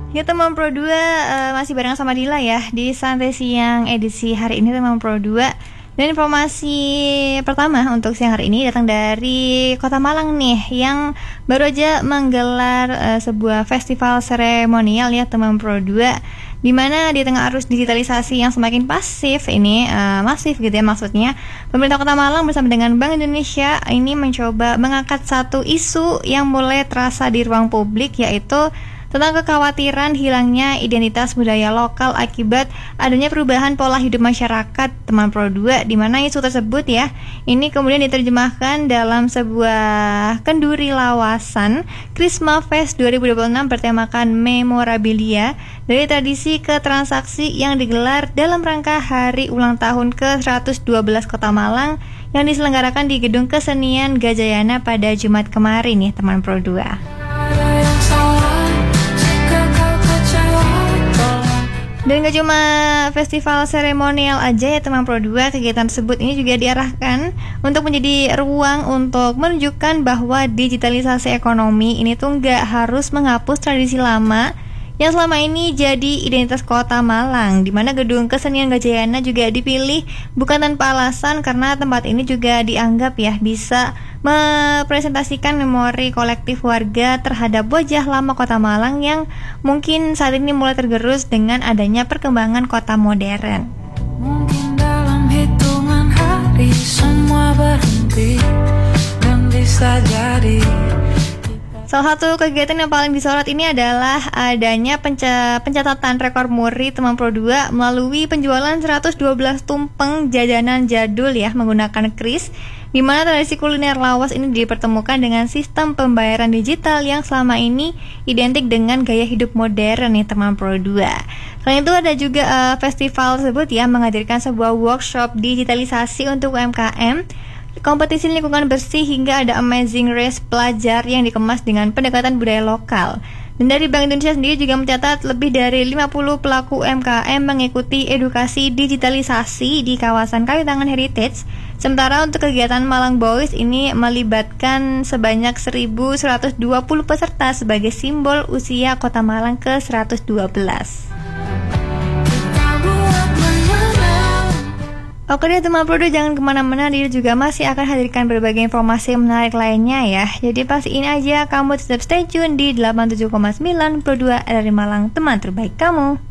Ya teman Pro 2, masih bareng sama Dila ya di Santai Siang edisi hari ini teman Pro 2. Dan informasi pertama untuk siang hari ini datang dari Kota Malang nih, yang baru aja menggelar sebuah festival seremonial ya teman Pro 2, di mana di tengah arus digitalisasi yang semakin masif gitu ya maksudnya, pemerintah Kota Malang bersama dengan Bank Indonesia ini mencoba mengangkat satu isu yang mulai terasa di ruang publik, yaitu tentang kekhawatiran hilangnya identitas budaya lokal akibat adanya perubahan pola hidup masyarakat teman Pro 2, di mana isu tersebut ya ini kemudian diterjemahkan dalam sebuah kenduri lawasan Krisma Fest 2026 bertemakan memorabilia dari tradisi ke transaksi yang digelar dalam rangka hari ulang tahun ke-112 Kota Malang yang diselenggarakan di Gedung Kesenian Gajayana pada Jumat kemarin nih teman Pro 2. Dan gak cuma festival seremonial aja ya teman Pro 2, kegiatan tersebut ini juga diarahkan untuk menjadi ruang untuk menunjukkan bahwa digitalisasi ekonomi ini tuh gak harus menghapus tradisi lama yang selama ini jadi identitas Kota Malang, di mana Gedung Kesenian Gajayana juga dipilih bukan tanpa alasan, karena tempat ini juga dianggap ya bisa mepresentasikan memori kolektif warga terhadap wajah lama Kota Malang yang mungkin saat ini mulai tergerus dengan adanya perkembangan kota modern. Mungkin dalam hitungan hari semua berhenti dan bisa jadi. Salah satu kegiatan yang paling disorot ini adalah adanya pencatatan rekor muri teman Pro 2 melalui penjualan 112 tumpeng jajanan jadul ya menggunakan kris, di mana tradisi kuliner lawas ini dipertemukan dengan sistem pembayaran digital yang selama ini identik dengan gaya hidup modern nih teman Pro 2. Selain itu ada juga festival tersebut ya menghadirkan sebuah workshop digitalisasi untuk UMKM, kompetisi lingkungan bersih, hingga ada amazing race pelajar yang dikemas dengan pendekatan budaya lokal. Dan dari Bank Indonesia sendiri juga mencatat lebih dari 50 pelaku UMKM mengikuti edukasi digitalisasi di kawasan Kayu Tangan Heritage. Sementara untuk kegiatan Malang Boys ini melibatkan sebanyak 1.120 peserta sebagai simbol usia Kota Malang ke-112. Oke deh teman Pro 2, jangan kemana-mana, dia juga masih akan hadirkan berbagai informasi menarik lainnya ya. Jadi pastiin aja kamu tetap stay tune di 87,9 Pro 2 dari Malang, teman terbaik kamu.